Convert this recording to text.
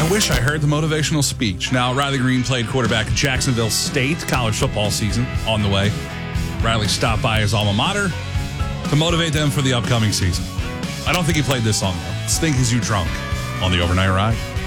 I wish I heard the motivational speech. Now, Riley Green played quarterback at Jacksonville State, college football season on the way. Riley stopped by his alma mater to motivate them for the upcoming season. I don't think he played this song, though. Stink Is You Drunk on the Overnight Ride.